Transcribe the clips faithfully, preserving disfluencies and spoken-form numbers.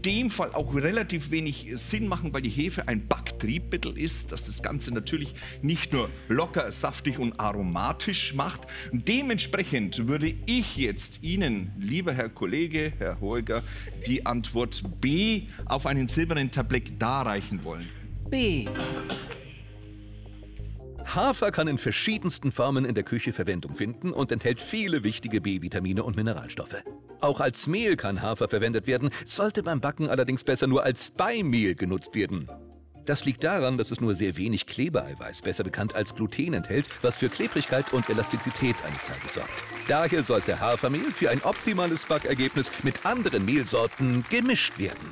dem Fall auch relativ wenig Sinn machen, weil die Hefe ein Backtriebmittel ist, das das Ganze natürlich nicht nur locker, saftig und aromatisch macht. Dementsprechend würde ich jetzt Ihnen, lieber Herr Kollege, Herr Hoeger, die Antwort B auf einen silbernen Tablett darreichen wollen. B. Hafer kann in verschiedensten Formen in der Küche Verwendung finden und enthält viele wichtige B-Vitamine und Mineralstoffe. Auch als Mehl kann Hafer verwendet werden, sollte beim Backen allerdings besser nur als Beimehl genutzt werden. Das liegt daran, dass es nur sehr wenig Klebeeiweiß, besser bekannt als Gluten, enthält, was für Klebrigkeit und Elastizität eines Teiges sorgt. Daher sollte Hafermehl für ein optimales Backergebnis mit anderen Mehlsorten gemischt werden.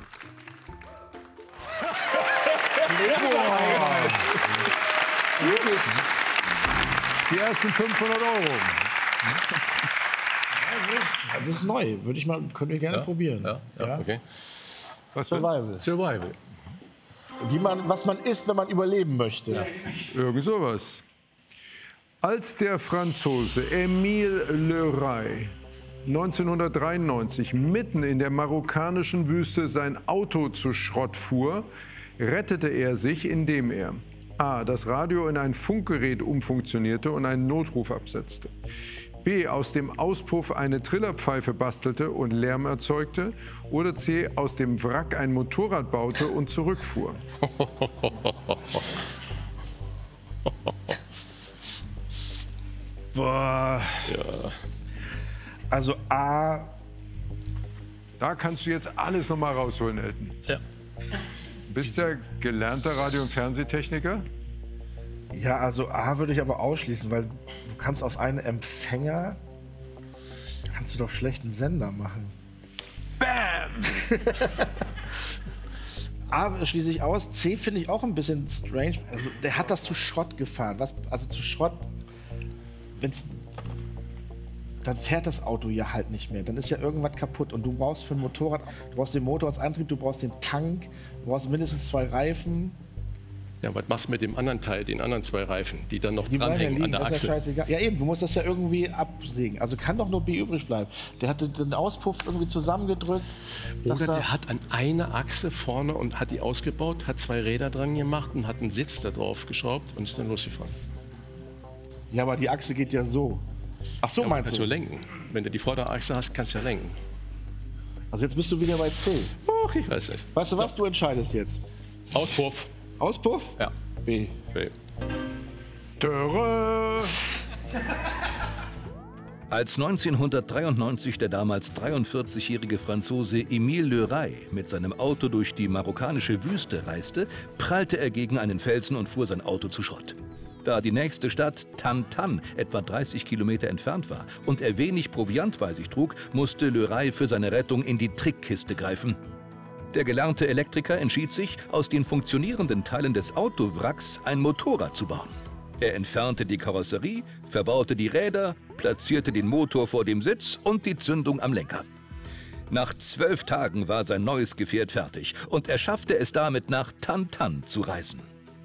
Die ersten fünfhundert Euro. Das ist neu. Würde ich mal, können wir gerne Ja, probieren. Ja, ja, Ja? okay. Was denn? Survival. Survival. Wie man, was man isst, wenn man überleben möchte. Ja. Irgend sowas. Als der Franzose Émile Leray neunzehnhundertdreiundneunzig mitten in der marokkanischen Wüste sein Auto zu Schrott fuhr, rettete er sich, indem er a. das Radio in ein Funkgerät umfunktionierte und einen Notruf absetzte, b. aus dem Auspuff eine Trillerpfeife bastelte und Lärm erzeugte oder c. aus dem Wrack ein Motorrad baute und zurückfuhr. Boah. Ja. Also A. Da kannst du jetzt alles noch mal rausholen, Elton. Ja. Bist ja gelernter Radio- und Fernsehtechniker? Ja, also A würde ich aber ausschließen, weil du kannst aus einem Empfänger kannst du doch schlechten Sender machen. Bam! A schließe ich aus. C finde ich auch ein bisschen strange. Also der hat das zu Schrott gefahren. Was, also zu Schrott, wenn's, dann fährt das Auto ja halt nicht mehr. Dann ist ja irgendwas kaputt. Und du brauchst für ein Motorrad, du brauchst den Motor als Antrieb, du brauchst den Tank, du brauchst mindestens zwei Reifen. Ja, was machst du mit dem anderen Teil, den anderen zwei Reifen, die dann noch Die bleiben ja dranhängen an liegen, der das ist ja Achse? scheißegal. Ja eben, du musst das ja irgendwie absägen. Also kann doch nur B übrig bleiben. Der hatte den Auspuff irgendwie zusammengedrückt. dass Oder da- der hat an eine Achse vorne und hat die ausgebaut, hat zwei Räder dran gemacht und hat einen Sitz da drauf geschraubt und ist dann losgefahren. Ja, aber die Achse geht ja so. Ach so, Ja, meinst kannst du? du lenken. Wenn du die Vorderachse hast, kannst du ja lenken. Also jetzt bist du wieder bei C. Ach, ich weiß nicht. Weißt du was? Du entscheidest jetzt. Auspuff. Auspuff? Ja. B. B. Töre. Als neunzehnhundertdreiundneunzig der damals dreiundvierzigjährige Franzose Émile Leray mit seinem Auto durch die marokkanische Wüste reiste, prallte er gegen einen Felsen und fuhr sein Auto zu Schrott. Da die nächste Stadt Tan-Tan etwa dreißig Kilometer entfernt war und er wenig Proviant bei sich trug, musste Leray für seine Rettung in die Trickkiste greifen. Der gelernte Elektriker entschied sich, aus den funktionierenden Teilen des Autowracks ein Motorrad zu bauen. Er entfernte die Karosserie, verbaute die Räder, platzierte den Motor vor dem Sitz und die Zündung am Lenker. Nach zwölf Tagen war sein neues Gefährt fertig und er schaffte es damit, nach Tan-Tan zu reisen.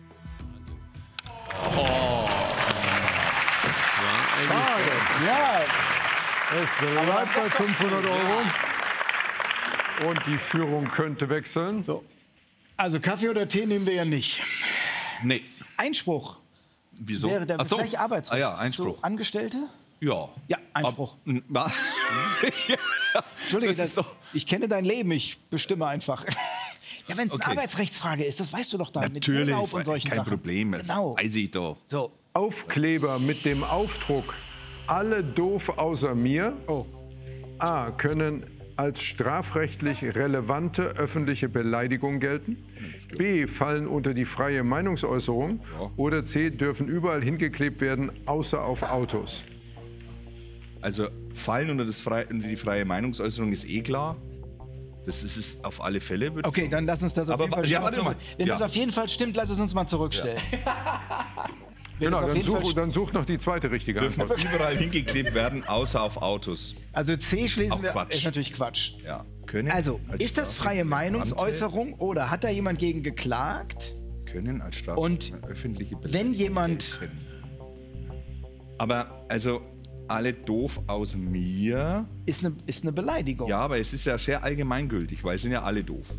Ja, Es bleibt bei fünfhundert Euro. Und die Führung könnte wechseln. So. Also Kaffee oder Tee nehmen wir ja nicht. Nee. Einspruch. Wieso? Wäre der Ach so. vielleicht Arbeitsrecht. Ah ja, Einspruch. So Angestellte? Ja. Ja, Einspruch. Ab, ja. Entschuldige, Das ist das, doch- ich kenne dein Leben, ich bestimme einfach. Ja, wenn es Okay. eine Arbeitsrechtsfrage ist, das weißt du doch dann. Natürlich, mit Urlaub und solchen kein Sachen. Problem. Das Genau. weiß ich doch. So. Aufkleber mit dem Aufdruck "Alle doof außer mir" Oh. A. können als strafrechtlich relevante öffentliche Beleidigung gelten, B. fallen unter die freie Meinungsäußerung oder C. dürfen überall hingeklebt werden, außer auf Autos. Also fallen unter, das frei, unter die freie Meinungsäußerung ist eh klar. Das ist es auf alle Fälle. würde ich Okay, dann lass uns das auf Aber jeden Fall wa- schon ja, mal warte zurück. mal. Wenn Ja. das auf jeden Fall stimmt, lass es uns mal zurückstellen. Wenn das Genau, auf dann jeden Fall such, st- dann such noch die zweite richtige dürfen Antwort. überall hingeklebt werden, außer auf Autos. Also C schließen Auch wir, Quatsch. ist natürlich Quatsch. Ja. Können Also, als ist das freie strafrechtliche Meinungsäußerung oder hat da jemand gegen geklagt? Beamte Können als Und strafrechtliche öffentliche Wenn Beleidigung jemand, gelten. Aber also alle doof aus mir. ist eine, ist eine Beleidigung. Ja, aber es ist ja sehr allgemeingültig, weil es sind ja alle doof.